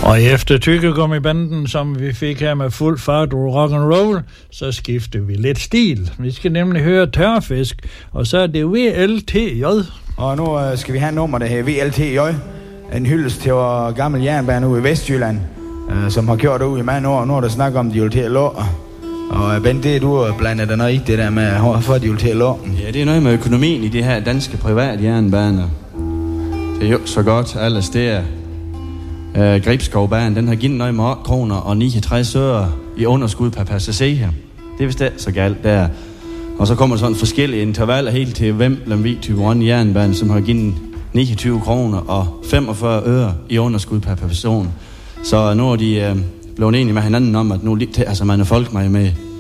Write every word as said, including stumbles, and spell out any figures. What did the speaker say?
Og efter Tykkegummibanden, som vi fik her med fuld fart rock and roll, så skifter vi lidt stil. Vi skal nemlig høre Tørfisk, og så er det V L T J. Og nu øh, skal vi have et nummer, der hedder V L T J. En hyldest til vores gamle jernbane ude i Vestjylland, øh, som har kørt ud i mange år. Nu er der snak om, at de vil til at lå. Og øh, Bent, det du blander dig noget i det der med, hvorfor de vil til at lå. Ja, det er noget med økonomien i de her danske private jernbaner. Det er jo så godt, alle steder. Uh, Gribskovbanen, den har givet noget med kroner og niogtres øre i underskud per passager. Det er vist det så galt der. Og så kommer sådan forskellige intervaller helt til Vemblem Thyborøn jernbanen, som har givet niogtyve kroner og femogfyrre øre i underskud per person. Så nu er de uh, blevet enige med hinanden om, at nu altså man er folk med